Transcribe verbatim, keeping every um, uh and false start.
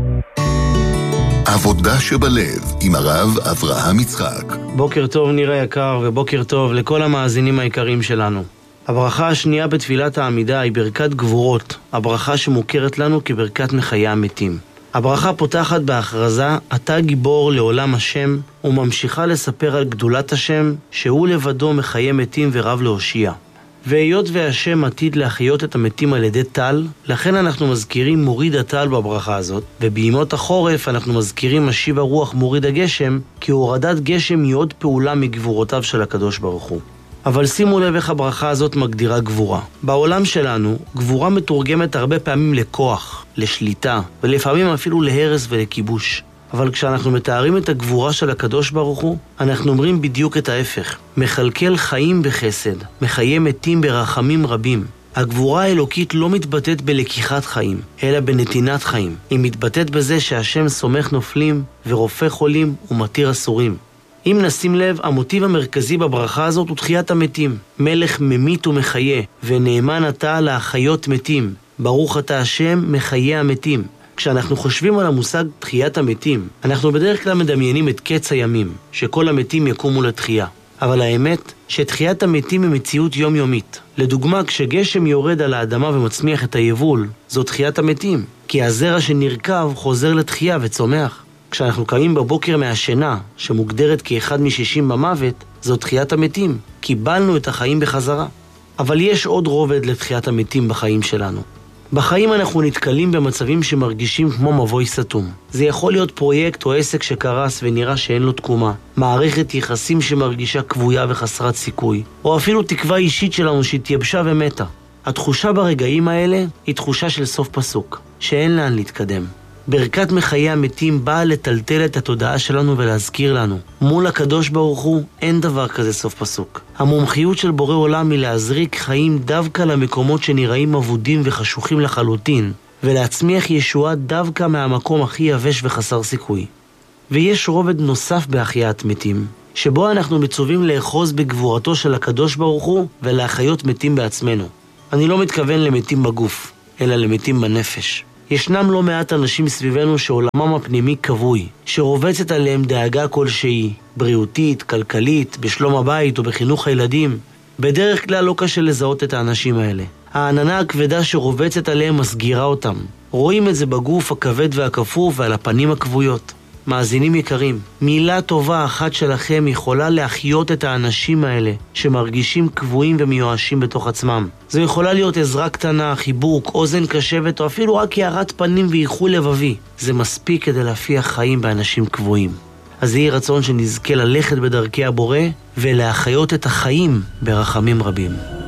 עבודה שבלב עם הרב אברהם יצחק. בוקר טוב ניר היקר ובוקר טוב לכל המאזינים היקרים שלנו. הברכה השנייה בתפילת העמידה היא ברכת גבורות, הברכה שמוכרת לנו כברכת מחיי המתים. הברכה פותחת בהכרזה, אתה גיבור לעולם השם, וממשיכה לספר על גדולת השם, שהוא לבדו מחיי מתים ורב להושיע. והיות והשם עתיד להחיות את המתים על ידי טל, לכן אנחנו מזכירים מוריד הטל בברכה הזאת, ובימות החורף אנחנו מזכירים משיב הרוח מוריד הגשם, כי הורדת גשם היא עוד פעולה מגבורותיו של הקדוש ברוך הוא. אבל שימו לב איך הברכה הזאת מגדירה גבורה. בעולם שלנו, גבורה מתורגמת הרבה פעמים לכוח, לשליטה, ולפעמים אפילו להרס ולכיבוש. אבל כשאנחנו מתארים את הגבורה של הקדוש ברוך הוא, אנחנו אומרים בדיוק את ההפך. מחלקל חיים בחסד, מחיי מתים ברחמים רבים. הגבורה האלוקית לא מתבטאת בלקיחת חיים, אלא בנתינת חיים. היא מתבטאת בזה שהשם סומך נופלים ורופא חולים ומתיר אסורים. אם נשים לב, המוטיב המרכזי בברכה הזאת הוא תחיית המתים. מלך ממית ומחיה, ונאמן אתה להחיות מתים. ברוך אתה השם מחיי המתים. כשאנחנו חושבים על המושג תחיית המתים, אנחנו בדרך כלל מדמיינים את קץ הימים, שכל המתים יקומו לתחייה. אבל האמת, שתחיית המתים היא מציאות יומיומית. לדוגמה, כשגשם יורד על האדמה ומצמיח את היבול, זו תחיית המתים, כי הזרע שנרכב חוזר לתחייה וצומח. כשאנחנו קמים בבוקר מהשינה, שמוגדרת כאחד משישים במוות, זו תחיית המתים, קיבלנו את החיים בחזרה. אבל יש עוד רובד לתחיית המתים בחיים שלנו. בחיים אנחנו נתקלים במצבים שמרגישים כמו מבוי סתום. זה יכול להיות פרויקט או עסק שקרס ונראה שאין לו תקומה, מערכת יחסים שמרגישה כבויה וחסרת סיכוי, או אפילו תקווה אישית שלנו שהתייבשה ומתה. התחושה ברגעים האלה היא תחושה של סוף פסוק, שאין לאן להתקדם. ברכת מחיי המתים באה לטלטל את התודעה שלנו ולהזכיר לנו, מול הקדוש ברוך הוא אין דבר כזה סוף פסוק. המומחיות של בורא עולם היא להזריק חיים דווקא למקומות שנראים אבודים וחשוכים לחלוטין, ולהצמיח ישועה דווקא מהמקום הכי יבש וחסר סיכוי. ויש רובד נוסף בהחיית מתים, שבו אנחנו מצווים לאחוז בגבורתו של הקדוש ברוך הוא ולהחיות מתים בעצמנו. אני לא מתכוון למתים בגוף, אלא למתים בנפש. ישנם לא מעט אנשים סביבנו שעולמם הפנימי כבוי, שרובצת עליהם דאגה כלשהי, בריאותית, כלכלית, בשלום הבית או בחינוך הילדים. בדרך כלל לא קשה לזהות את האנשים האלה. העננה הכבדה שרובצת עליהם מסגירה אותם. רואים את זה בגוף הכבד והכפוף ועל הפנים הכבויות. מאזינים יקרים, מילה טובה אחת שלכם יכולה להחיות את האנשים האלה שמרגישים קבועים ומיואשים בתוך עצמם. זו יכולה להיות עזרה קטנה, חיבוק, אוזן קשבת או אפילו רק הערת פנים ואיחול לבבי. זה מספיק כדי להפיח חיים באנשים קבועים. אז יהי רצון שנזכה ללכת בדרכי הבורא ולהחיות את החיים ברחמים רבים.